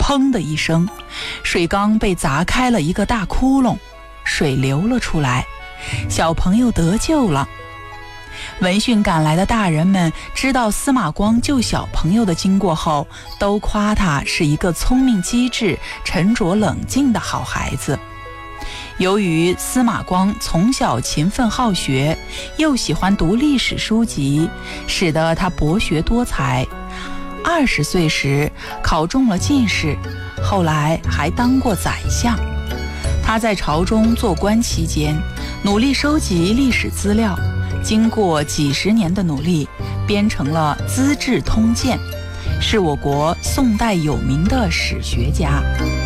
砰的一声，水缸被砸开了一个大窟窿，水流了出来，小朋友得救了。闻讯赶来的大人们知道司马光救小朋友的经过后，都夸他是一个聪明机智、沉着冷静的好孩子。由于司马光从小勤奋好学，又喜欢读历史书籍，使得他博学多才。20岁时考中了进士，后来还当过宰相。他在朝中做官期间，努力收集历史资料，经过几十年的努力，编成了《资治通鉴》，是我国宋代有名的史学家。